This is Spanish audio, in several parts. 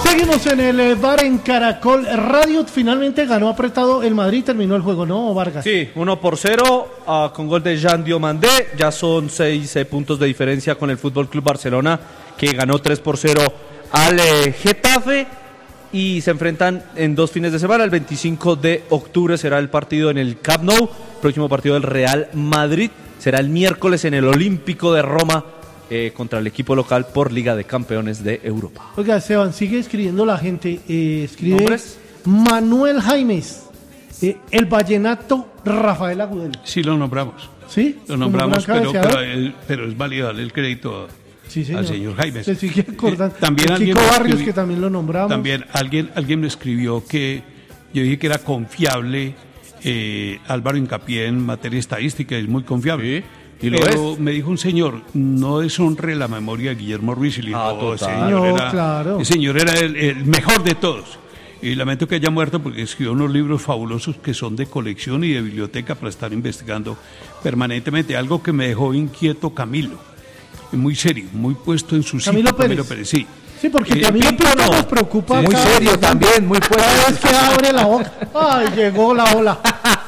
Seguimos en el bar en Caracol Radio. Finalmente ganó apretado el Madrid, terminó el juego, ¿no, Vargas? Sí, 1-0 con gol de Jean Diomandé. Ya son 6 puntos de diferencia con el Fútbol Club Barcelona, que ganó 3-0 al Getafe. Y se enfrentan en 2 fines de semana. El 25 de octubre será el partido en el Camp Nou. El próximo partido del Real Madrid será el miércoles en el Olímpico de Roma, contra el equipo local por Liga de Campeones de Europa. Oiga, Esteban, sigue escribiendo la gente. Escribe ¿Nombres? Manuel Jaimes, el vallenato Rafael Agudelo. Sí, lo nombramos. ¿Sí? Lo nombramos, pero es válido darle el crédito sí, al señor Jaimes. Se sigue acordando. También Chico Barrios, que también lo nombramos. También alguien me escribió que yo dije que era confiable. Álvaro Hincapié en materia estadística es muy confiable. Sí. Y pero me dijo un señor, no deshonre la memoria de Guillermo Ruiz. Y le dijo, el señor era el mejor de todos. Y lamento que haya muerto porque escribió unos libros fabulosos que son de colección y de biblioteca para estar investigando permanentemente. Algo que me dejó inquieto Camilo. Muy serio, muy puesto en su sitio. Camilo Pérez, sí. Sí, porque Camilo Pérez nos preocupa. Sí, muy serio también, muy puesto. Cada vez que abre la boca, ¡ay, llegó la ola!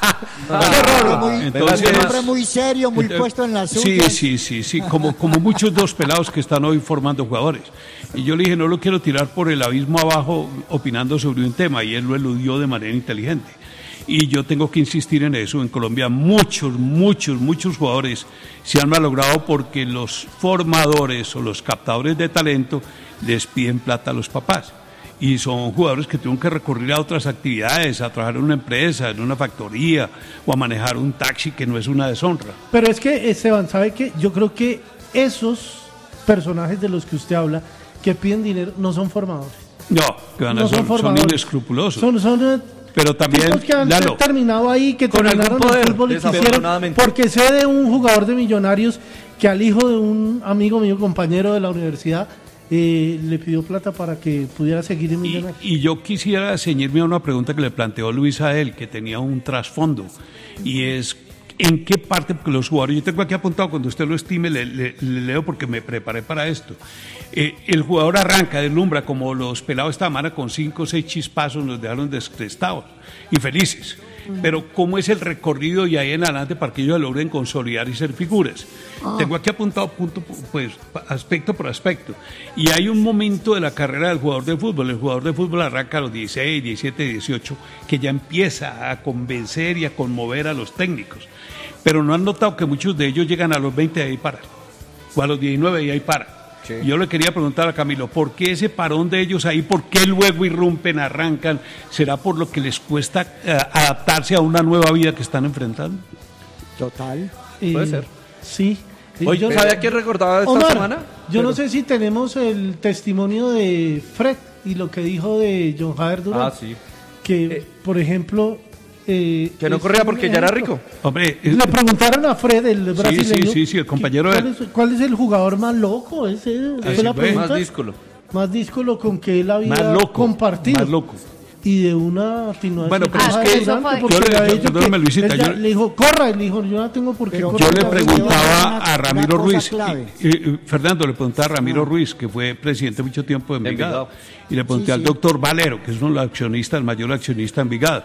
Siempre muy serio, muy puesto en la suya. Sí, como muchos dos pelados que están hoy formando jugadores. Y yo le dije, no lo quiero tirar por el abismo abajo opinando sobre un tema, y él lo eludió de manera inteligente. Y yo tengo que insistir en eso. En Colombia muchos jugadores se han malogrado porque los formadores o los captadores de talento les piden plata a los papás. Y son jugadores que tuvieron que recurrir a otras actividades, a trabajar en una empresa, en una factoría o a manejar un taxi, que no es una deshonra. Pero es que, Esteban, ¿sabe qué? Yo creo que esos personajes de los que usted habla, que piden dinero, no son formadores. No, que van a son inescrupulosos. Son pero también que han terminado ahí, que terminaron el fútbol y quisieron, porque sé de un jugador de Millonarios que al hijo de un amigo mío, compañero de la universidad, le pidió plata para que pudiera seguir en Millonarios. Y yo quisiera ceñirme a una pregunta que le planteó Luis a él, que tenía un trasfondo, y es ¿en qué parte? Porque los jugadores, yo tengo aquí apuntado, cuando usted lo estime, le leo porque me preparé para esto. El jugador arranca, deslumbra, como los pelados esta semana con 5 o 6 chispazos nos dejaron descrestados y felices. Pero ¿cómo es el recorrido y ahí en adelante para que ellos logren consolidar y ser figuras? Tengo aquí apuntado aspecto por aspecto. Y hay un momento de la carrera del jugador de fútbol. El jugador de fútbol arranca a los 16, 17, 18, que ya empieza a convencer y a conmover a los técnicos. Pero no han notado que muchos de ellos llegan a los 20 y ahí paran, o a los 19 y ahí paran. Sí. Yo le quería preguntar a Camilo, ¿por qué ese parón de ellos ahí? ¿Por qué luego irrumpen, arrancan? ¿Será por lo que les cuesta adaptarse a una nueva vida que están enfrentando? Total. Puede ser. Sí. Oye, ¿sabe a quién recordaba esta semana? Yo no sé si tenemos el testimonio de Fred y lo que dijo de John Javier Durán. Sí. Que, por ejemplo... que no corría porque ya era rico. Hombre, le preguntaron a Fred, el brasileño. Sí, el compañero de él. ¿Cuál es el jugador más loco? ¿Esa es la pregunta? Más díscolo con que él había compartido. Más loco. Y de una atinó. Bueno, pero es que perdóname, Luisita, le dijo, corra, y le dijo, yo no tengo por qué correr. Yo le preguntaba a Ramiro Ruiz, Fernando le preguntaba a Ramiro Ruiz, que fue presidente mucho tiempo de Envigado, y le pregunté al doctor Valero, que es uno de los accionistas, el mayor accionista de Envigado,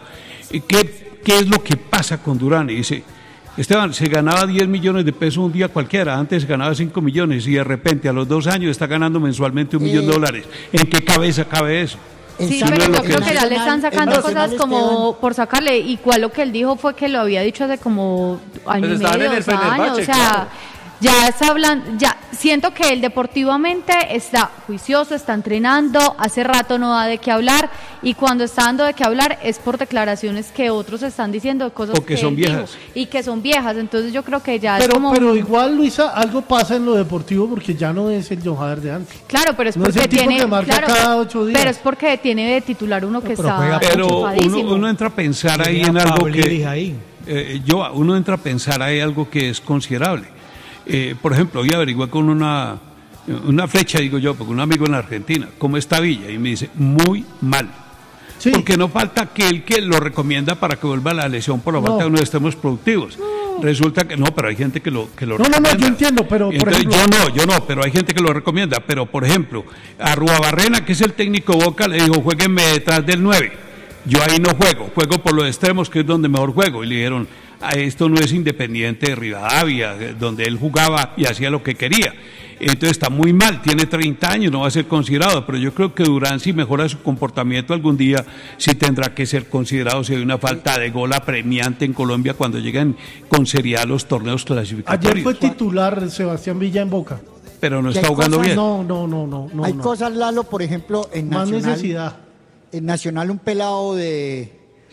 ¿qué es lo que pasa con Durán? Y dice, Esteban, se ganaba 10 millones de pesos un día cualquiera, antes se ganaba 5 millones, y de repente a los 2 años está ganando mensualmente $1 millón. ¿En qué cabeza cabe eso? Sí, pero yo creo que ya le están sacando cosas como por sacarle. Igual lo que él dijo fue que lo había dicho hace como año y medio, 2 años. O sea, ya está hablando, ya siento que él deportivamente está juicioso, está entrenando, hace rato no da de qué hablar, y cuando está dando de qué hablar es por declaraciones que otros están diciendo, cosas que son viejas y que son viejas. Entonces yo creo que ya es como... Pero igual, Luisa, algo pasa en lo deportivo porque ya no es el John Javier de antes. Claro, pero es no porque es el tipo tiene que marca cada 8 días. Pero es porque tiene de titular uno que está pero uno entra a pensar ahí en algo que uno entra a pensar ahí algo que es considerable. Por ejemplo, hoy averigué con una flecha, digo yo, porque un amigo en Argentina, ¿cómo está Villa? Y me dice, muy mal. Sí. Porque no falta aquel que lo recomienda para que vuelva a la lesión por la falta de unos extremos productivos. Resulta que no, pero hay gente que lo recomienda. No, yo entiendo, pero entonces, por ejemplo... Yo no, pero hay gente que lo recomienda. Pero, por ejemplo, a Ruabarrena, que es el técnico Boca, le dijo, jueguenme detrás del 9. Yo ahí no juego por los extremos, que es donde mejor juego. Y le dijeron, esto no es Independiente de Rivadavia, donde él jugaba y hacía lo que quería. Entonces está muy mal, tiene 30 años, no va a ser considerado, pero yo creo que Durán, si mejora su comportamiento algún día, sí tendrá que ser considerado si hay una falta de gol apremiante en Colombia cuando llegan con seriedad los torneos clasificatorios. Ayer fue titular Sebastián Villa en Boca. Pero no está jugando bien. No. Hay cosas, Lalo, por ejemplo, en Más Nacional. necesidad. En Nacional, un pelado de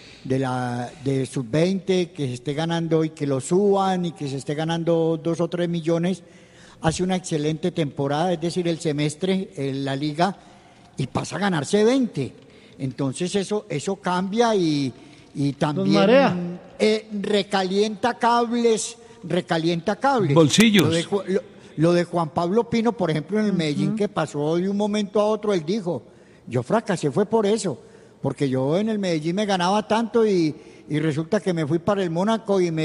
sub-20 que se esté ganando y que lo suban y que se esté ganando 2 o 3 millones, hace una excelente temporada, es decir, el semestre en la liga, y pasa a ganarse 20. Entonces eso cambia y también recalienta cables. Bolsillos. Lo de Juan Pablo Pino, por ejemplo, en el Medellín, que pasó de un momento a otro, él dijo, yo fracasé fue por eso, porque yo en el Medellín me ganaba tanto y resulta que me fui para el Mónaco y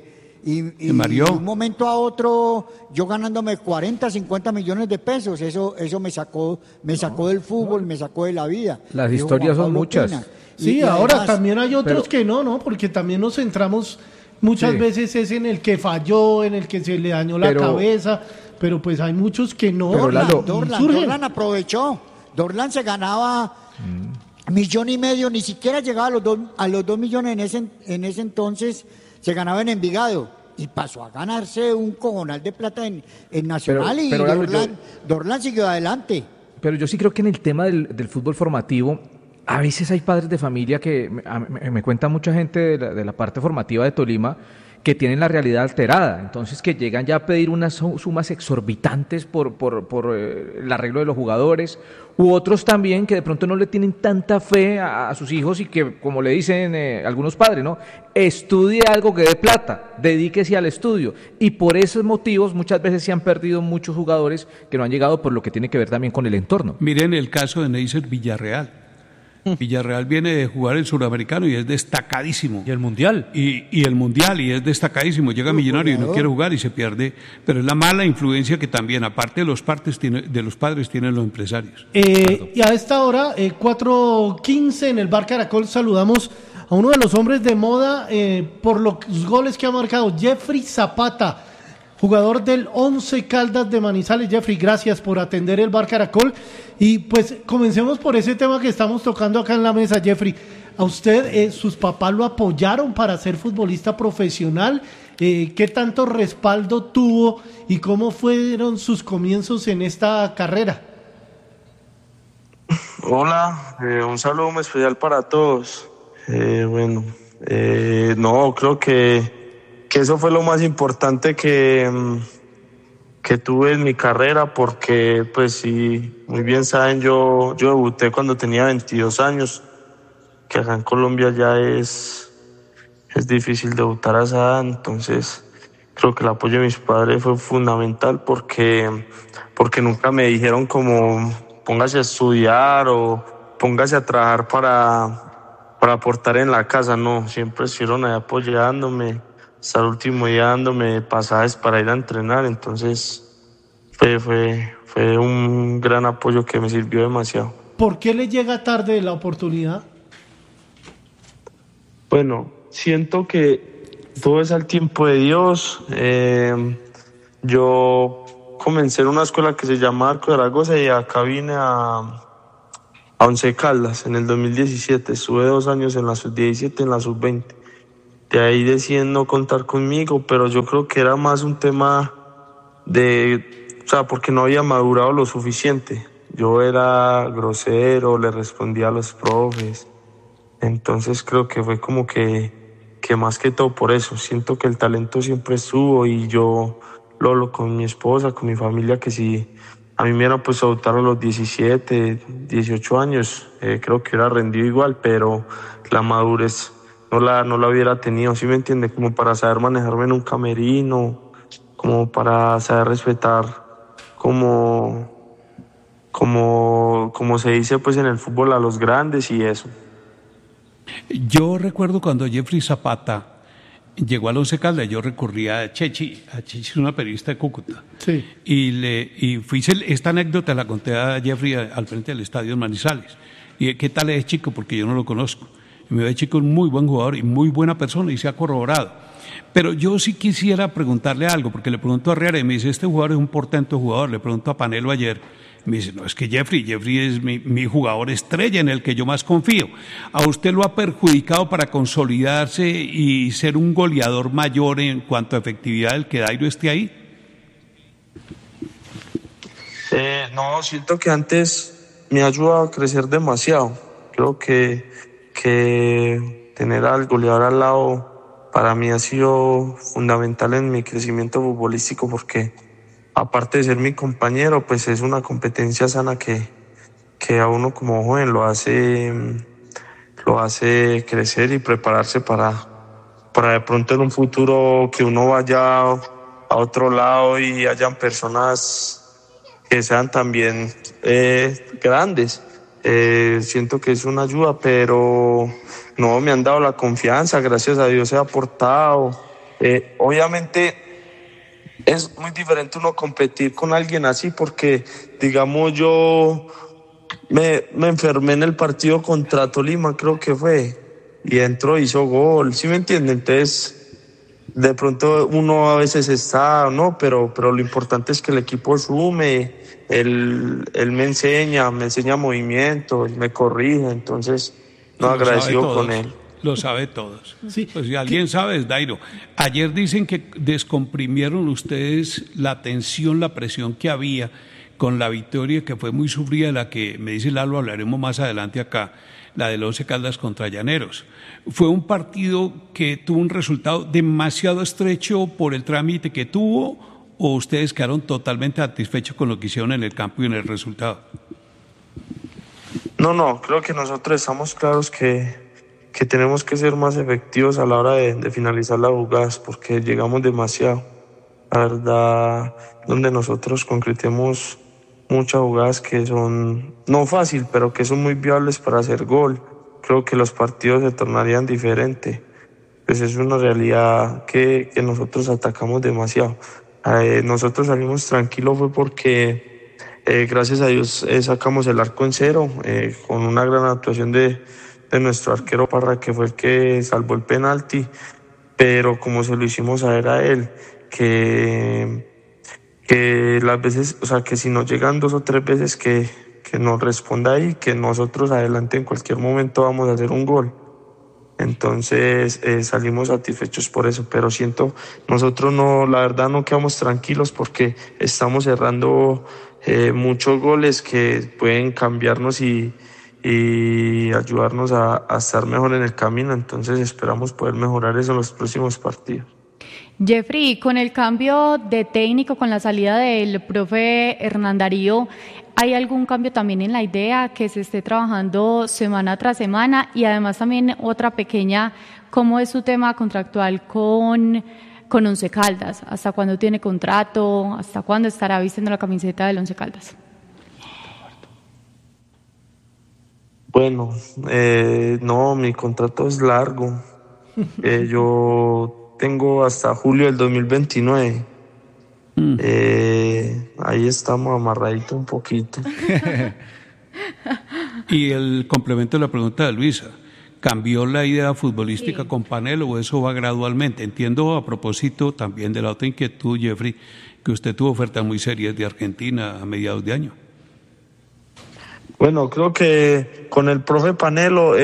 de un momento a otro yo ganándome 40, 50 millones de pesos, eso me sacó del fútbol, me sacó de la vida. Las historias son muchas. Sí, ahora además, también hay otros que no, porque también nos centramos muchas veces es en el que falló, en el que se le dañó la cabeza, pero pues hay muchos que no. Dorlan aprovechó. Dorlan se ganaba 1,5 millones, ni siquiera llegaba a los 2 millones en ese entonces, se ganaba en Envigado y pasó a ganarse un cojonal de plata en Nacional, pero Dorlan siguió adelante. Pero yo sí creo que en el tema del fútbol formativo, a veces hay padres de familia que me cuenta mucha gente de la parte formativa de Tolima que tienen la realidad alterada, entonces que llegan ya a pedir unas sumas exorbitantes por el arreglo de los jugadores, u otros también que de pronto no le tienen tanta fe a sus hijos y que, como le dicen algunos padres, ¿no? Estudie algo que dé plata, dedíquese al estudio, y por esos motivos muchas veces se han perdido muchos jugadores que no han llegado por lo que tiene que ver también con el entorno. Miren el caso de Neisser Villarreal. Villarreal viene de jugar el suramericano y es destacadísimo. ¿Y el mundial? Y el mundial, y es destacadísimo. Llega Millonario y no quiere jugar y se pierde. Pero es la mala influencia que también, aparte de los padres, tienen los empresarios. Y a esta hora, 4:15 en el Bar Caracol, saludamos a uno de los hombres de moda por los goles que ha marcado, Jeffrey Zapata, jugador del Once Caldas de Manizales. Jeffrey, gracias por atender el Bar Caracol. Y pues comencemos por ese tema que estamos tocando acá en la mesa, Jeffrey. ¿A usted, sus papás lo apoyaron para ser futbolista profesional? ¿Qué tanto respaldo tuvo y cómo fueron sus comienzos en esta carrera? Hola, un saludo muy especial para todos. No, creo que eso fue lo más importante que tuve en mi carrera, porque pues si muy bien saben, yo debuté cuando tenía 22 años, que acá en Colombia ya es difícil debutar a esa edad. Entonces creo que el apoyo de mis padres fue fundamental, porque nunca me dijeron como póngase a estudiar o póngase a trabajar para aportar en la casa, no, siempre estuvieron ahí apoyándome, hasta el último día dándome pasajes para ir a entrenar. Entonces fue un gran apoyo que me sirvió demasiado. ¿Por qué le llega tarde la oportunidad? Bueno, siento que todo es al tiempo de Dios. Yo comencé en una escuela que se llama Arco de Zaragoza y acá vine a Once Caldas en el 2017. Estuve 2 años en la sub-17 y en la sub-20. De ahí deciden no contar conmigo, pero yo creo que era más un tema porque no había madurado lo suficiente. Yo era grosero, le respondía a los profes. Entonces creo que fue como que más que todo por eso. Siento que el talento siempre estuvo y yo lo hablo con mi esposa, con mi familia, que si a mí me hubieran puesto a votar a los 17, 18 años, creo que hubiera rendido igual, pero la madurez no la hubiera tenido, ¿sí me entiende? Como para saber manejarme en un camerino, como para saber respetar como se dice pues en el fútbol a los grandes y eso. Yo recuerdo cuando Jeffrey Zapata llegó al Once Caldas, yo recurrí a Chechi una periodista de Cúcuta. Sí. Y esta anécdota la conté a Jeffrey al frente del estadio en Manizales. Y ¿qué tal es Chico? Porque yo no lo conozco. Y me ve Chico, es un muy buen jugador y muy buena persona y se ha corroborado. Pero yo sí quisiera preguntarle algo, porque le pregunto a Herrera y me dice, este jugador es un portento jugador. Le pregunto a Panelo ayer, me dice, no, es que Jeffrey es mi jugador estrella en el que yo más confío. ¿A usted lo ha perjudicado para consolidarse y ser un goleador mayor en cuanto a efectividad del que Dairo esté ahí? No, siento que antes me ha ayudado a crecer demasiado. Creo que tener al goleador al lado para mí ha sido fundamental en mi crecimiento futbolístico, porque aparte de ser mi compañero, pues es una competencia sana que a uno como joven lo hace crecer y prepararse para de pronto en un futuro que uno vaya a otro lado y hayan personas que sean también grandes. Siento que es una ayuda, pero no me han dado la confianza, gracias a Dios he aportado. Obviamente es muy diferente uno competir con alguien así, porque digamos yo me enfermé en el partido contra Tolima, creo que fue, y entró, hizo gol, ¿sí me entiende? Entonces de pronto uno a veces está, no, pero lo importante es que el equipo sume. Él me enseña movimiento, él me corrige, entonces no agradecido con él. Lo sabe todos. Sí. Pues si alguien sabe es Dairo. Ayer dicen que descomprimieron ustedes la tensión, la presión que había con la victoria que fue muy sufrida, la que me dice Lalo, hablaremos más adelante acá, la del Once Caldas contra Llaneros. Fue un partido que tuvo un resultado demasiado estrecho por el trámite que tuvo, ¿o ustedes quedaron totalmente satisfechos con lo que hicieron en el campo y en el resultado? No, creo que nosotros estamos claros que tenemos que ser más efectivos a la hora de finalizar las jugadas, porque llegamos demasiado. La verdad, donde nosotros concretemos muchas jugadas que son, no fácil, pero que son muy viables para hacer gol, creo que los partidos se tornarían diferentes. Pues es una realidad que nosotros atacamos demasiado. Nosotros salimos tranquilos fue porque gracias a Dios sacamos el arco en cero, con una gran actuación de nuestro arquero Parra, que fue el que salvó el penalti, pero como se lo hicimos saber a él, que las veces, o sea, que si nos llegan 2 o 3 veces que nos responda ahí, que nosotros adelante en cualquier momento vamos a hacer un gol. Entonces salimos satisfechos por eso, pero nosotros no, la verdad no quedamos tranquilos porque estamos cerrando muchos goles que pueden cambiarnos y ayudarnos a estar mejor en el camino. Entonces esperamos poder mejorar eso en los próximos partidos. Jeffrey, con el cambio de técnico, con la salida del profe Hernán Darío, ¿hay algún cambio también en la idea que se esté trabajando semana tras semana? Y además también otra pequeña, ¿cómo es su tema contractual con Once Caldas? ¿Hasta cuándo tiene contrato? ¿Hasta cuándo estará vistiendo la camiseta del Once Caldas? Bueno, no, mi contrato es largo. Yo tengo hasta julio del 2029. Ahí estamos amarraditos un poquito. Y el complemento de la pregunta de Luisa, ¿cambió la idea futbolística con Panelo o eso va gradualmente? Entiendo, a propósito también de la otra inquietud, Jeffrey, que usted tuvo ofertas muy serias de Argentina a mediados de año. Bueno, creo que con el profe Panelo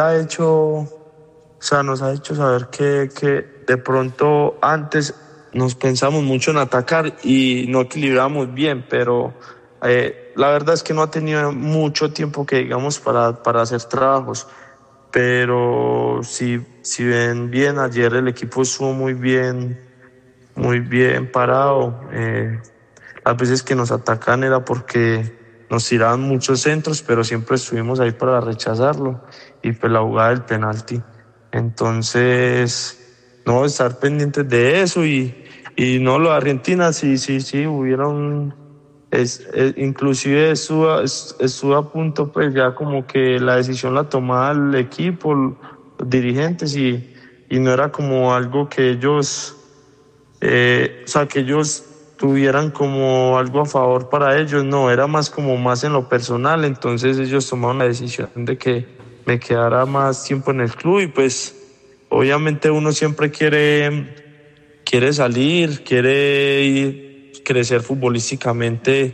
nos ha hecho saber que de pronto antes nos pensamos mucho en atacar y no equilibramos bien, pero la verdad es que no ha tenido mucho tiempo que digamos para hacer trabajos. Pero si ven bien, ayer el equipo estuvo muy bien parado. Las veces que nos atacan era porque nos tiraban muchos centros, pero siempre estuvimos ahí para rechazarlo, y pues la jugada del penalti. Entonces, no, estar pendientes de eso y no, lo de Argentina sí hubieron, inclusive estuvo a punto, pues ya como que la decisión la tomaba el equipo, los dirigentes, y no era como algo que ellos, que ellos tuvieran como algo a favor para ellos, no, era más como más en lo personal. Entonces ellos tomaron la decisión de que me quedara más tiempo en el club y pues obviamente uno siempre quiere salir, quiere crecer futbolísticamente,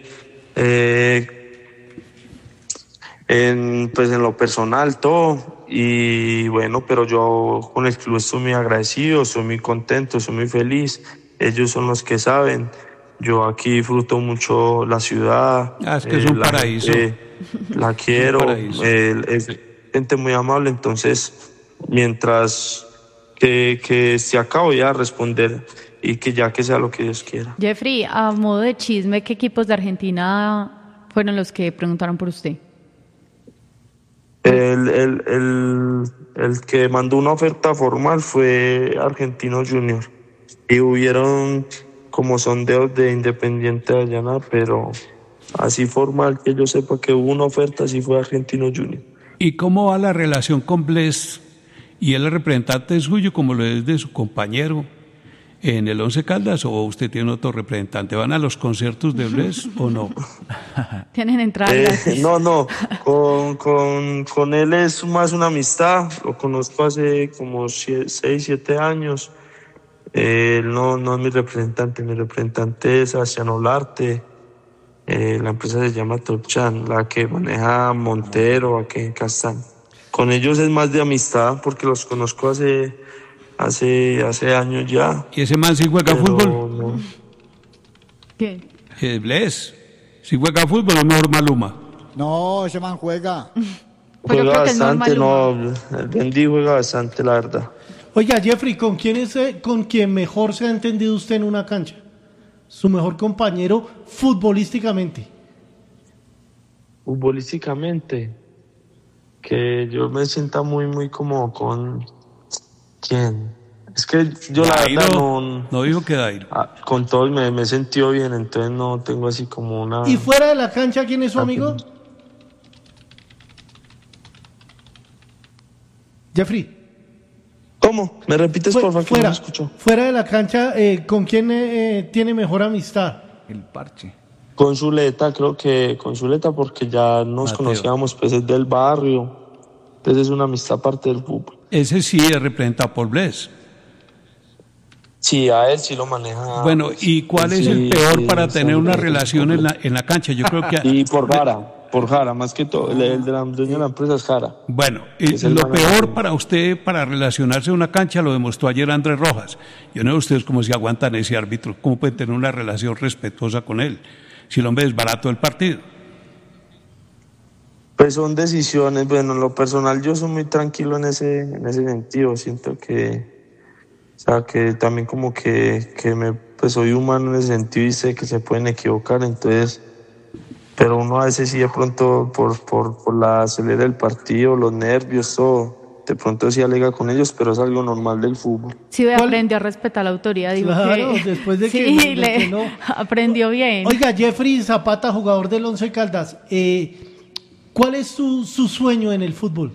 en lo personal todo. Y bueno, pero yo con el club estoy muy agradecido, estoy muy contento, estoy muy feliz. Ellos son los que saben. Yo aquí disfruto mucho la ciudad. Es que es un paraíso. La quiero, es gente muy amable. Entonces, mientras que se acabe, voy a responder y que ya que sea lo que Dios quiera. Jeffrey, a modo de chisme, ¿qué equipos de Argentina fueron los que preguntaron por usted? El que mandó una oferta formal fue Argentinos Junior y hubieron como sondeos de Independiente de Ayaná, pero así formal que yo sepa que hubo una oferta, sí fue Argentinos Junior. ¿Y cómo va la relación con Bless? ¿Y él es representante suyo como lo es de su compañero en el Once Caldas, o usted tiene otro representante? ¿Van a los conciertos de Bless o no? ¿Tienen entradas? No, con él es más una amistad. Lo conozco hace como 6, 7 años. Él no es mi representante es Sebastián Olarte. La empresa se llama Topchan, la que maneja Montero aquí en Castán. Con ellos es más de amistad porque los conozco hace años ya. ¿Y ese man sí juega fútbol? No. ¿Qué? Bless, ¿sí juega fútbol o mejor Maluma? No, ese man juega. Juega bastante, el Bendy juega bastante, la verdad. Oiga, Jeffrey, ¿con quién mejor se ha entendido usted en una cancha? Su mejor compañero futbolísticamente. Futbolísticamente, que yo me sienta muy, muy cómodo con... ¿Quién? Es que yo Dairo, la verdad no dijo que Dairo. Con todos me he sentido bien, entonces no tengo así como una... ¿Y fuera de la cancha quién es su amigo? Jeffrey. ¿Cómo? ¿Me repites, por favor, que no me escuchó? Fuera de la cancha, ¿con quién tiene mejor amistad? El parche. Con Zuleta, creo que con Zuleta, porque ya nos conocíamos, pues es del barrio. Entonces es una amistad aparte del fútbol. Ese sí es representado por Bless. Sí, a él sí lo maneja. Bueno, ¿y cuál es el peor para tener una relación en la cancha? Yo creo que... Y por Jara, más que todo, el de la dueña de la empresa es Jara. Bueno, lo peor para usted, para relacionarse en una cancha, lo demostró ayer Andrés Rojas. Yo no sé ustedes cómo se aguantan ese árbitro, cómo pueden tener una relación respetuosa con él, si el hombre es barato del partido. Pues son decisiones. Bueno, en lo personal yo soy muy tranquilo en ese sentido. Siento que también como que pues soy humano en ese sentido y sé que se pueden equivocar, entonces, pero uno a veces sí de pronto por la acelera del partido, los nervios, todo, de pronto sí alega con ellos, pero es algo normal del fútbol. Sí, aprendió a respetar la autoridad. Digo claro, que, después de que, sí, que no. Aprendió bien. Oiga, Jeffrey Zapata, jugador del Once Caldas, ¿cuál es su sueño en el fútbol?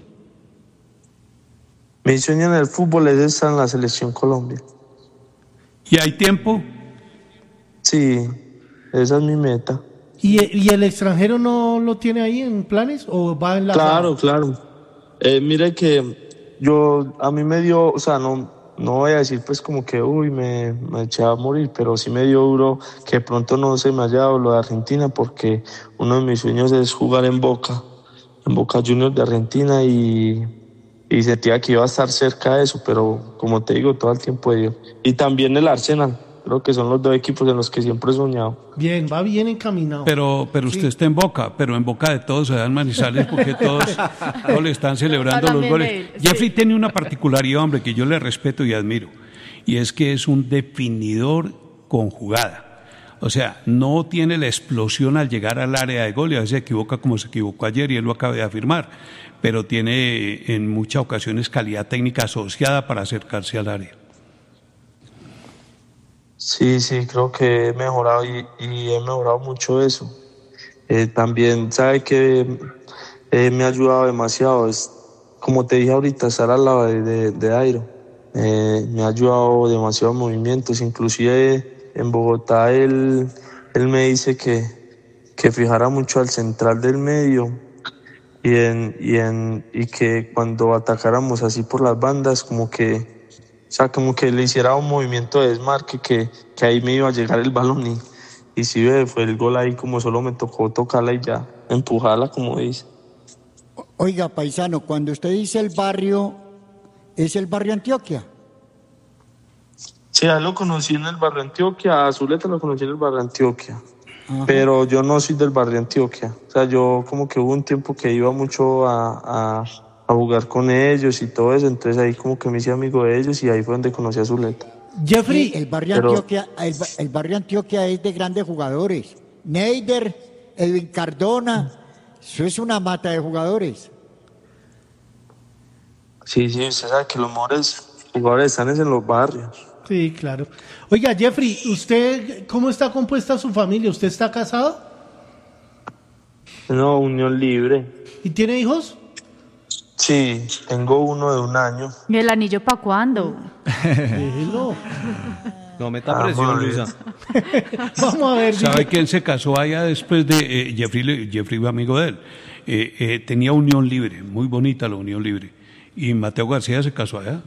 Mi sueño en el fútbol es estar en la Selección Colombia. ¿Y hay tiempo? Sí, esa es mi meta. ¿Y el extranjero no lo tiene ahí en planes o va en la... Claro. Mire que a mí me dio, o sea, no voy a decir pues como que me eché a morir, pero sí me dio duro que de pronto no se me haya dado lo de Argentina, porque uno de mis sueños es jugar en Boca Juniors de Argentina y sentía que iba a estar cerca de eso, pero como te digo, todo el tiempo de Dios. Y también el Arsenal, creo que son los 2 equipos en los que siempre he soñado. Bien, va bien encaminado. Pero usted está en Boca, pero en Boca de todos se dan Manizales porque todos le están celebrando los goles. Jeffrey tiene una particularidad, hombre, que yo le respeto y admiro, y es que es un definidor con jugada. O sea, no tiene la explosión al llegar al área de gol y a veces se equivoca como se equivocó ayer y él lo acaba de afirmar, pero tiene en muchas ocasiones calidad técnica asociada para acercarse al área. Sí, creo que he mejorado y he mejorado mucho eso. También, sabe que me ha ayudado demasiado, es como te dije ahorita, estar al lado de Dairo. me ha ayudado demasiado en movimientos, inclusive en Bogotá él me dice que fijara mucho al central del medio y que cuando atacáramos así por las bandas como que le hiciera un movimiento de desmarque que ahí me iba a llegar el balón y sí fue el gol ahí, como solo me tocó tocarla y ya empujarla, como dice. Oiga, paisano, cuando usted dice el barrio, ¿es el barrio Antioquia? Sí, a él lo conocí en el barrio Antioquia, a Zuleta lo conocí en el barrio Antioquia. Ajá. Pero yo no soy del barrio Antioquia. O sea, yo como que hubo un tiempo que iba mucho a jugar con ellos y todo eso, entonces ahí como que me hice amigo de ellos y ahí fue donde conocí a Zuleta. Jeffrey, el barrio Antioquia es de grandes jugadores. Neider, Edwin Cardona, eso es una mata de jugadores. Sí, usted sabe que los mejores jugadores están en los barrios. Sí, claro. Oiga, Jeffrey, ¿usted cómo está compuesta su familia? ¿Usted está casado? No, unión libre. ¿Y tiene hijos? Sí, tengo uno de 1 año. ¿Y el anillo para cuándo? Déjelo. No meta presión, Luisa. Vamos a ver. ¿Sabe quién se casó allá después de Jeffrey fue amigo de él? Tenía unión libre, muy bonita la unión libre. Y Mateo García se casó allá.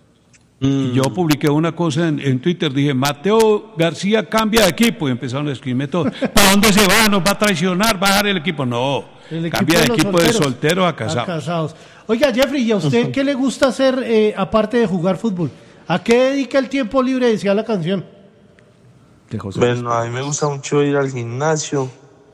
Y yo publiqué una cosa en Twitter, dije, Mateo García cambia de equipo, y empezaron a escribirme todo. ¿Para dónde se va? ¿Nos va a traicionar? ¿Va a dejar el equipo? No, cambia de equipo de soltero a casados. Oiga, Jeffrey, ¿y a usted qué le gusta hacer aparte de jugar fútbol? ¿A qué dedica el tiempo libre? Decía la canción. Bueno, a mí me gusta mucho ir al gimnasio,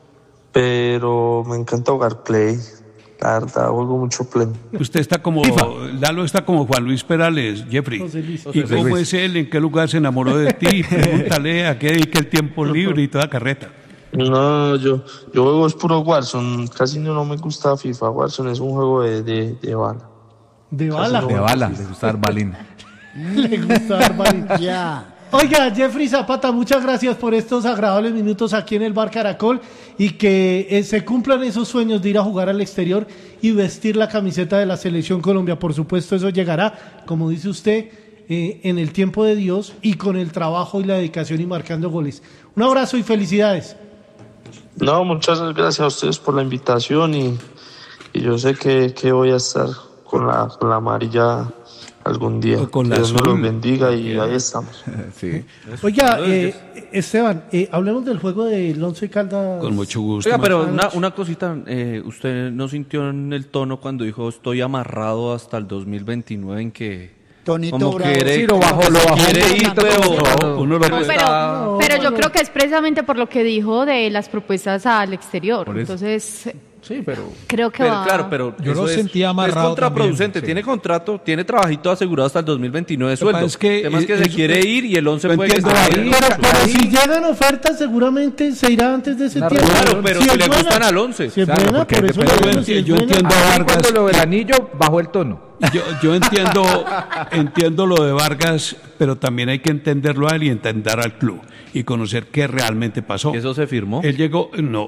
pero me encanta jugar play. La verdad, juego mucho play. Usted está como, Lalo está como Juan Luis Perales, Jeffrey. ¿Y cómo es él? ¿En qué lugar se enamoró de ti? Pregúntale a qué dedica el tiempo libre y toda carreta. No, yo juego es puro Warzone, casi no me gusta FIFA. Warzone es un juego de bala. ¿De bala? De bala, le gusta dar balín. Le gusta dar balín. Ya. Oiga, Jeffrey Zapata, muchas gracias por estos agradables minutos aquí en el Bar Caracol y que se cumplan esos sueños de ir a jugar al exterior y vestir la camiseta de la Selección Colombia. Por supuesto, eso llegará, como dice usted, en el tiempo de Dios y con el trabajo y la dedicación y marcando goles. Un abrazo y felicidades. No, muchas gracias a ustedes por la invitación y yo sé que voy a estar con la amarilla algún día. Con la Dios azul. me los bendiga y ahí estamos. Sí. Oiga, Esteban, hablemos del juego del Once Caldas. Con mucho gusto. Oiga, pero una cosita, ¿usted no sintió en el tono cuando dijo estoy amarrado hasta el 2029 en que... Tonito como Bravo. quiere, Sí, lo bajó, quiere ir, pero uno lo Pero yo creo que es precisamente por lo que dijo de las propuestas al exterior. Entonces, sí, pero creo que pero, va... claro, pero yo lo sentía amarrado. Es contraproducente, También, tiene contrato, tiene trabajito asegurado hasta el 2029 de sueldo. Es que Además que se quiere ir y el 11 yo puede que entiendo esté ahí, ahí. Pero si llegan ofertas, seguramente se irá antes de ese tiempo. Claro, pero si es le buena, gustan al 11. Si es Claro, buena, porque por eso pero le digo, si es yo buena. entiendo a Vargas. cuando lo del anillo bajó el tono. Yo entiendo lo de Vargas, pero también hay que entenderlo a él y entender al club y conocer qué realmente pasó. Eso se firmó. Llegó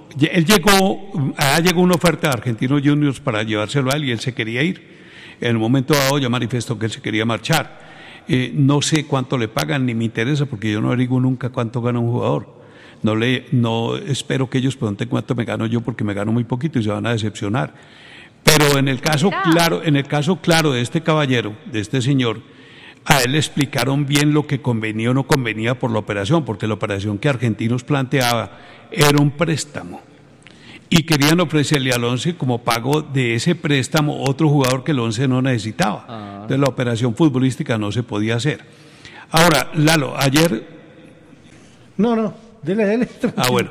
una oferta de Argentinos Juniors para llevárselo a él y él se quería ir. En el momento dado ya manifestó que él se quería marchar. No sé cuánto le pagan ni me interesa porque yo no averiguo nunca cuánto gana un jugador. No espero que ellos pregunten cuánto me gano yo porque me gano muy poquito y se van a decepcionar. Pero en el caso claro de este caballero, de este señor, a él le explicaron bien lo que convenía o no convenía por la operación, porque la operación que Argentinos planteaba era un préstamo. Y querían ofrecerle al Once como pago de ese préstamo otro jugador que el Once no necesitaba. Entonces la operación futbolística no se podía hacer. Ahora, Lalo, ayer... No, dele. Bueno,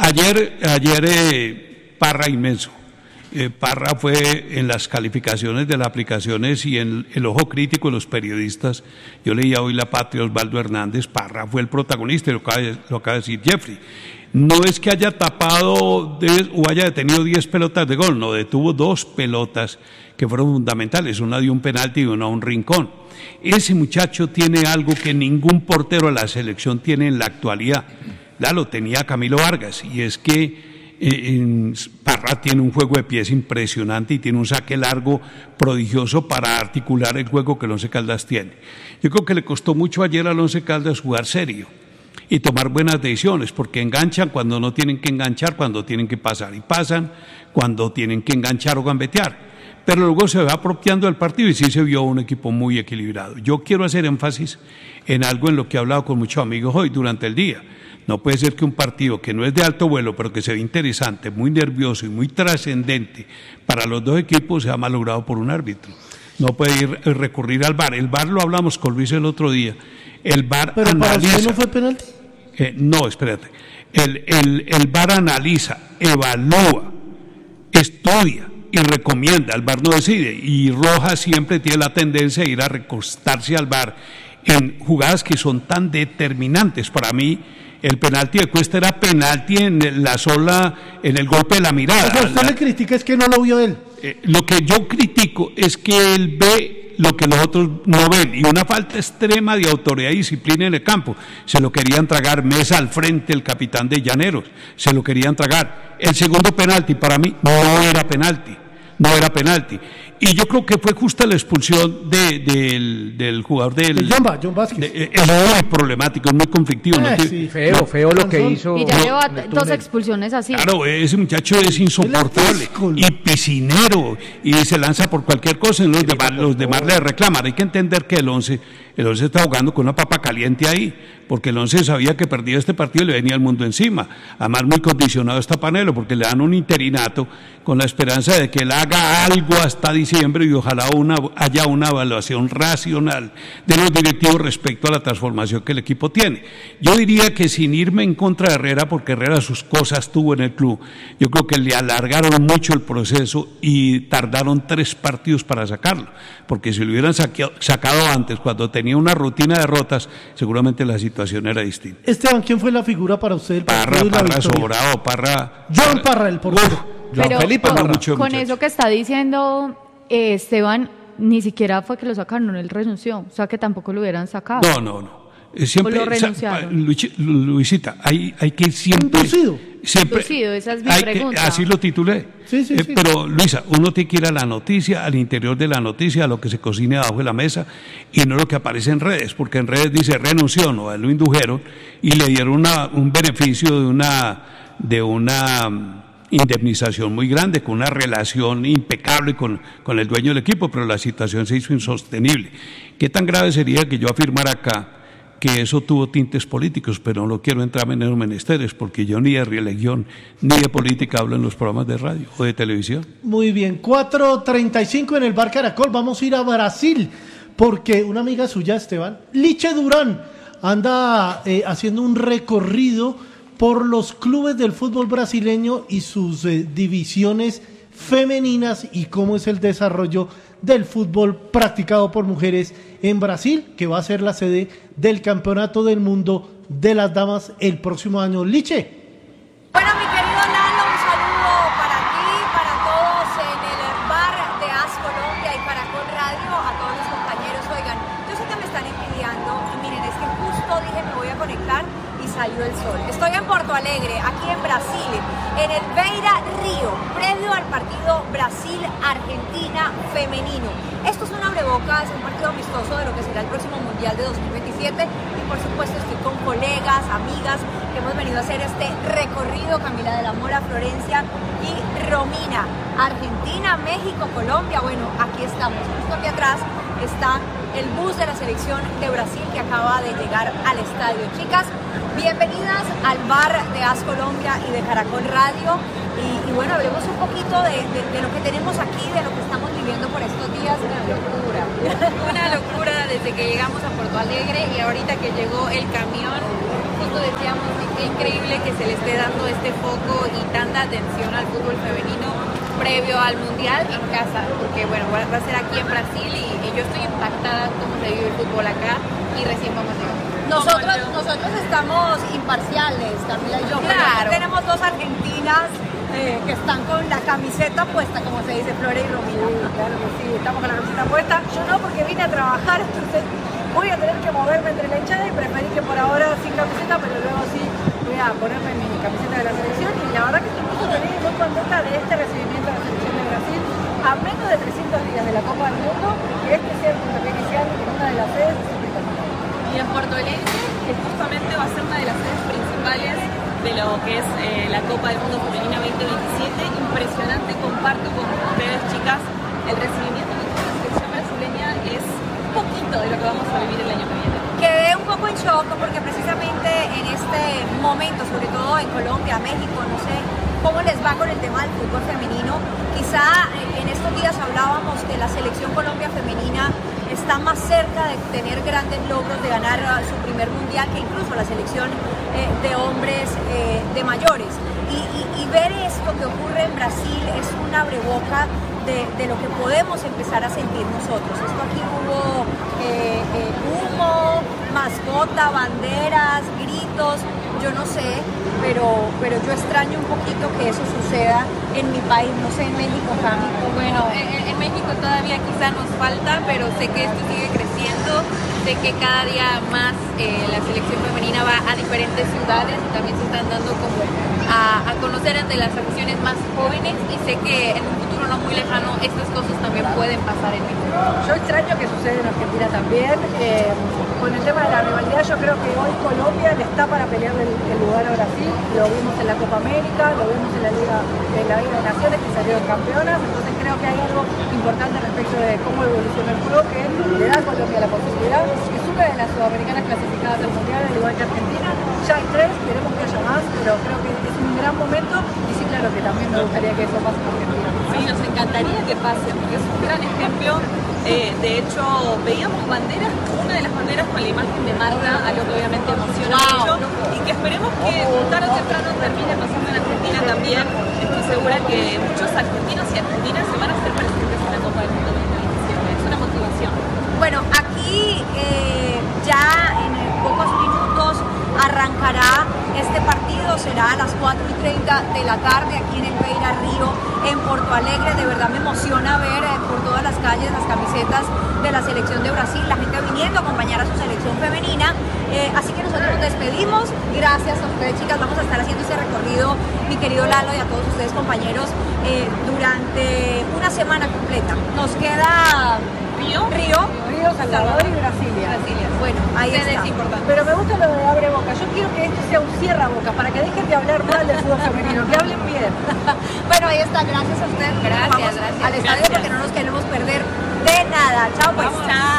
ayer Parra inmenso. Parra fue en las calificaciones de las aplicaciones y en el ojo crítico de los periodistas. Yo leía hoy La Patria, Osvaldo Hernández. Parra fue el protagonista, lo acaba de decir Jeffrey. No es que haya tapado o haya detenido 10 pelotas de gol, no, detuvo 2 pelotas que fueron fundamentales, una de un penalti y una a un rincón. Ese muchacho tiene algo que ningún portero de la selección tiene en la actualidad. Lalo tenía Camilo Vargas, y es que Parra tiene un juego de pies impresionante y tiene un saque largo prodigioso para articular el juego que el Once Caldas tiene. Yo creo que le costó mucho ayer al Once Caldas jugar serio y tomar buenas decisiones, porque enganchan cuando no tienen que enganchar, cuando tienen que pasar, y pasan cuando tienen que enganchar o gambetear. Pero luego se va apropiando del partido y sí se vio un equipo muy equilibrado. Yo quiero hacer énfasis en algo en lo que he hablado con muchos amigos hoy durante el día. No puede ser que un partido que no es de alto vuelo, pero que se ve interesante, muy nervioso y muy trascendente para los dos equipos, sea malogrado por un árbitro. No puede recurrir al VAR. El VAR lo hablamos con Luis el otro día. El VAR ¿pero analiza. para usted no fue penalti? No, espérate. El VAR analiza, evalúa, estudia y recomienda. El VAR no decide. Y Rojas siempre tiene la tendencia a ir a recostarse al VAR en jugadas que son tan determinantes. Para mí, el penalti de Cuesta era penalti en el golpe de la mirada. Lo que usted le critica es que no lo vio él. Lo que yo critico es que él ve lo que los otros no ven, y una falta extrema de autoridad y disciplina en el campo. Se lo querían tragar Mesa al frente, el capitán de Llaneros, se lo querían tragar. El segundo penalti para mí no era penalti. Y yo creo que fue justa la expulsión del jugador del John Vázquez. Es muy problemático, es muy conflictivo. Sí, feo lo que hizo. Y ya lleva 2 expulsiones así. Claro, ese muchacho es insoportable y piscinero y se lanza por cualquier cosa. Los demás le reclaman. Hay que entender que el Once está jugando con una papa caliente ahí, porque el Once sabía que perdía este partido y le venía el mundo encima. Además, muy condicionado está Panelo, porque le dan un interinato con la esperanza de que él haga algo hasta diciembre y ojalá haya una evaluación racional de los directivos respecto a la transformación que el equipo tiene. Yo diría que sin irme en contra de Herrera, porque Herrera sus cosas tuvo en el club, yo creo que le alargaron mucho el proceso y tardaron 3 partidos para sacarlo, porque si lo hubieran sacado antes, cuando tenía una rutina de derrotas, seguramente la situación era distinta. Esteban, ¿quién fue la figura para usted? Parra sobrado, John Parra, el portero. Pero con eso que está diciendo Esteban, ni siquiera fue que lo sacaron, él renunció, o sea que tampoco lo hubieran sacado. No. Siempre, ¿O lo renunciaron? Luisita, hay que siempre... Inducido, esa es mi pregunta. Así lo titulé. Sí. Pero, Luisa, uno tiene que ir a la noticia, al interior de la noticia, a lo que se cocine abajo de la mesa, y no lo que aparece en redes, porque en redes dice renunció, no, a él lo indujeron, y le dieron un beneficio de una indemnización muy grande, con una relación impecable con el dueño del equipo, pero la situación se hizo insostenible. ¿Qué tan grave sería que yo afirmara acá que eso tuvo tintes políticos? Pero no quiero entrar en esos menesteres, porque yo ni de religión ni de política hablo en los programas de radio o de televisión. Muy bien, 4:35 en el Bar Caracol. Vamos a ir a Brasil, porque una amiga suya, Esteban, Liche Durán, anda haciendo un recorrido por los clubes del fútbol brasileño y sus divisiones femeninas y cómo es el desarrollo del fútbol practicado por mujeres en Brasil, que va a ser la sede del Campeonato del Mundo de las Damas el próximo año. Liche. Bueno, mi querido Lalo, un saludo para ti, para todos en el bar de AS Colombia y para Caracol Radio, a todos los compañeros. Oigan, yo sé que me están envidiando y miren, es que justo dije me voy a conectar y salió el sol. Estoy en Porto Alegre, aquí en Brasil, en el Beira Río, previo al partido Brasil-Argentina femenino. Esto es un abrebocas, un partido amistoso de lo que será el próximo Mundial de 2027 y por supuesto estoy con colegas, amigas que hemos venido a hacer este recorrido, Camila de la Mora, Florencia y Romina. Argentina, México, Colombia, bueno, aquí estamos, justo aquí atrás está el bus de la selección de Brasil que acaba de llegar al estadio. Chicas, bienvenidas al bar de AS Colombia y de Caracol Radio. Y bueno, hablemos un poquito de lo que tenemos aquí, de lo que estamos viviendo por estos días. Una locura desde que llegamos a Porto Alegre y ahorita que llegó el camión, justo decíamos qué increíble que se le esté dando este foco y tanta atención al fútbol femenino previo al Mundial en casa, porque bueno, va a ser aquí en Brasil y yo estoy impactada cómo se vive el fútbol acá y recién vamos a llegar. Nosotros estamos imparciales, Camila y yo. Claro. Tenemos 2 argentinas que están con la camiseta puesta, como se dice, Flore y Romina. Claro que sí, estamos con la camiseta puesta. Yo no, porque vine a trabajar, entonces voy a tener que moverme entre la hinchada y preferí que por ahora sin camiseta, pero luego sí voy a ponerme mi camiseta de la selección y la verdad que estamos estoy feliz y muy contenta de este recibimiento de la selección de Brasil a menos de 300 días de la Copa del Mundo, que este sea el puntapié inicial en una de las sedes espectaculares. Y en Porto Alegre, que justamente va a ser una de las sedes principales de lo que es la Copa del Mundo Femenina 2027, impresionante, comparto con ustedes, chicas, el recibimiento de la selección brasileña es un poquito de lo que vamos a vivir el año que viene. Quedé un poco en shock porque precisamente en este momento, sobre todo en Colombia, México, no sé cómo les va con el tema del fútbol femenino. Quizá en estos días hablábamos que la selección Colombia femenina está más cerca de tener grandes logros, de ganar su primer mundial, que incluso la selección de hombres de mayores. Y ver esto que ocurre en Brasil es un abreboca de lo que podemos empezar a sentir nosotros. Esto aquí hubo humo, mascota, banderas, gritos, yo no sé, pero yo extraño un poquito que eso suceda en mi país, no sé, en México, Cami. Bueno, en México todavía quizá nos falta, pero sé que esto sigue creciendo, sé que cada día más la selección femenina va a diferentes ciudades y también se están dando como a conocer entre las aficiones más jóvenes, y sé que en un futuro no muy lejano estas cosas también pueden pasar en México. Yo extraño que suceda en Argentina también. Con el tema de la rivalidad, yo creo que hoy Colombia le está para pelear el lugar a Brasil. Lo vimos en la Copa América, lo vimos en la Liga de Naciones, que salieron campeonas. Entonces creo que hay algo importante respecto de cómo evoluciona el juego, que le da a Colombia la posibilidad. Es una de las sudamericanas clasificadas al mundial, al igual que Argentina. Ya hay 3, queremos que haya más, pero creo que es un gran momento. Y sí, claro que también me gustaría que eso pase en Argentina. Sí, nos encantaría que pase, porque es un gran ejemplo. De hecho, veíamos banderas, una de las banderas con la imagen de Marta, algo que obviamente emociona mucho, y que esperemos que tarde o temprano termine pasando en Argentina también. Estoy segura que muchos argentinos y argentinas se van a hacer presentes en la Copa del Mundo 2027. Es una motivación. Bueno, aquí ya en pocos minutos arrancará este partido, será a las 4:30 de la tarde aquí en el Beira Río, en Porto Alegre. De verdad me emociona ver por todas las calles las camisetas de la selección de Brasil, la gente viniendo a acompañar a su selección femenina. Así que nosotros nos despedimos. Gracias a ustedes, chicas. Vamos a estar haciendo este recorrido, mi querido Lalo, y a todos ustedes, compañeros, durante una semana completa. Nos queda Río, Salvador y Brasilia. Bueno, ahí está. Pero me gusta lo de abre boca. Yo quiero que esto sea un cierra boca para que dejen de hablar mal del fútbol femenino, que hablen bien. Bueno, ahí está. Gracias a ustedes. Gracias. Al estadio porque no nos queremos perder de nada. Chao, pues.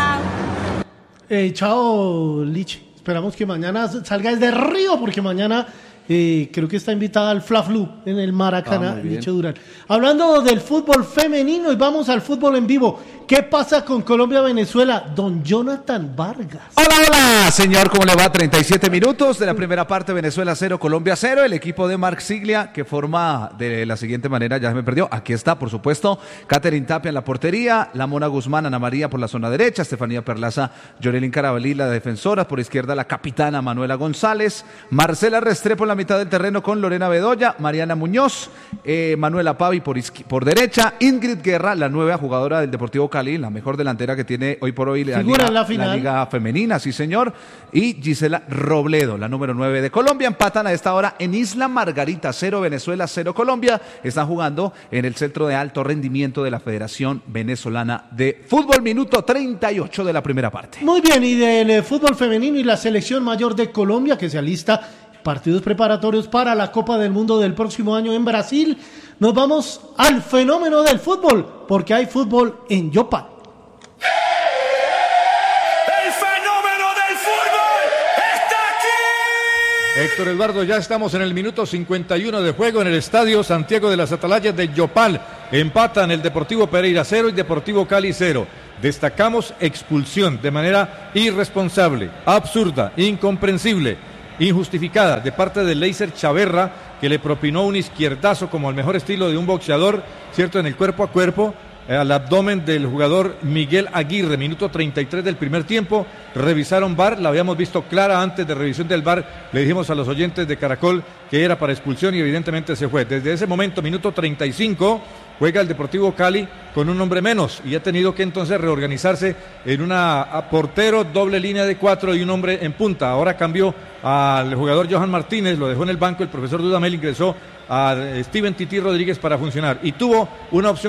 Chao. Chao, Lich. Esperamos que mañana salga el de Río, porque mañana creo que está invitada al Fla Flu en el Maracaná, Licho Durán. Hablando del fútbol femenino, y vamos al fútbol en vivo. ¿Qué pasa con Colombia-Venezuela? Don Jonathan Vargas. Hola, señor, ¿cómo le va? 37 minutos de la primera parte, Venezuela 0, Colombia 0. El equipo de Marc Siglia, que forma de la siguiente manera, ya se me perdió. Aquí está, por supuesto, Catherine Tapia en la portería, la Mona Guzmán, Ana María por la zona derecha, Estefanía Perlaza, Yorelín Carabalí, la defensora, por izquierda la capitana Manuela González, Marcela Restrepo en la mitad del terreno con Lorena Bedoya, Mariana Muñoz, Manuela Pavi por derecha, Ingrid Guerra, la nueva jugadora del Deportivo Cali, la mejor delantera que tiene hoy por hoy la Liga Femenina, sí señor, y Gisela Robledo, la número 9 de Colombia. Empatan a esta hora en Isla Margarita, 0 Venezuela, 0 Colombia. Están jugando en el Centro de Alto Rendimiento de la Federación Venezolana de Fútbol, minuto 38 de la primera parte. Muy bien, y del fútbol femenino y la selección mayor de Colombia, que se alista partidos preparatorios para la Copa del Mundo del próximo año en Brasil, nos vamos al fenómeno del fútbol, porque hay fútbol en Yopal. ¡El fenómeno del fútbol está aquí! Héctor Eduardo, ya estamos en el minuto 51 de juego en el Estadio Santiago de las Atalayas de Yopal. Empatan el Deportivo Pereira 0 y Deportivo Cali 0. Destacamos expulsión de manera irresponsable, absurda, incomprensible, injustificada de parte de Leiser Chaverra, que le propinó un izquierdazo como al mejor estilo de un boxeador, cierto, en el cuerpo a cuerpo, al abdomen del jugador Miguel Aguirre, minuto 33 del primer tiempo. Revisaron VAR, la habíamos visto clara antes de revisión del VAR. Le dijimos a los oyentes de Caracol que era para expulsión y evidentemente se fue. Desde ese momento, minuto 35, juega el Deportivo Cali con un hombre menos y ha tenido que entonces reorganizarse en una portero, doble línea de 4 y un hombre en punta. Ahora cambió al jugador Johan Martínez, lo dejó en el banco, el profesor Dudamel ingresó a Steven Tití Rodríguez para funcionar y tuvo una opción